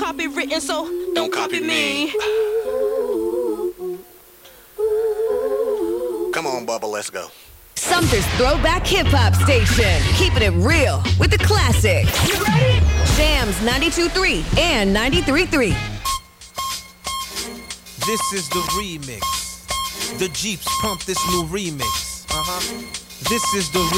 copywritten, so don't copy me. Come on, Bubba, let's go. Sumter's Throwback Hip Hop Station. Keeping it real with the classics. You ready? Jams 92.3 and 93.3. This is the remix. The Jeeps pump this new remix. This is the